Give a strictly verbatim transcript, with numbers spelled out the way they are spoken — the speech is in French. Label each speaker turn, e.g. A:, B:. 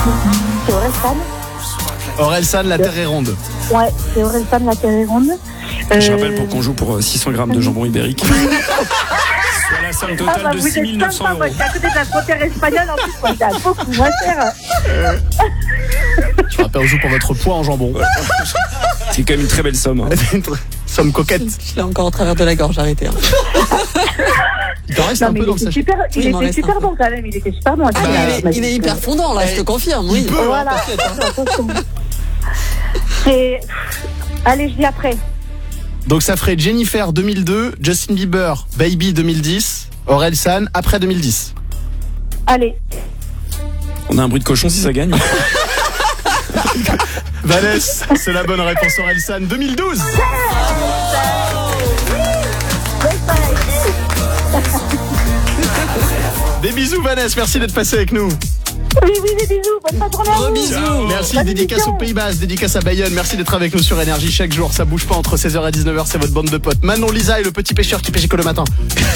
A: C'est Orelsan.
B: Orelsan, la terre est ronde.
A: Ouais, c'est Orelsan, la terre est ronde. Euh...
C: Je rappelle pour qu'on joue pour six cents grammes de jambon ibérique. Soit la somme totale
A: ah bah
C: de
A: vous
C: six mille neuf cents
A: êtes
C: euros.
A: sympa, moi, à côté de la frontière espagnole, en plus, moi, c'est beaucoup moins cher.
B: Je rappelle, on joue pour votre poids en jambon.
C: C'est quand même une très belle somme. Hein.
B: Somme coquette.
D: Je l'ai encore au travers de la gorge, arrêtez. Hein.
B: Il t'en reste
A: Non,
B: un
A: mais
B: peu
A: il
B: dans le
A: était
B: sachet.
A: super, il
D: Oui, il m'en
A: était
D: reste
A: super
D: un peu.
A: bon quand même, il était super bon.
D: Ah,
A: Ah,
D: il, est, il est hyper fondant là, je te confirme, oui.
B: peut,
A: Voilà.
B: hein, t'inquiète, hein.
A: Attention. C'est... Allez, je dis après.
B: Donc ça ferait Jennifer deux mille deux, Justin Bieber, Baby deux mille dix, Orelsan après deux mille dix.
A: Allez.
C: On a un bruit de cochon si ça gagne.
B: Vanessa, c'est la bonne réponse. Orelsan deux mille douze. Des bisous Vanessa, merci d'être passé avec nous.
A: Oui, oui, des bisous. Bonne fin de journée à
D: Gros
A: vous.
D: bisous.
B: Merci,
A: Bonne
B: dédicace
A: émission.
B: au Pays Basque, dédicace à Bayonne. Merci d'être avec nous sur Énergie chaque jour. Ça bouge pas entre seize heures et dix-neuf heures, c'est votre bande de potes. Manon, Lisa et le petit pêcheur qui pêche que le matin.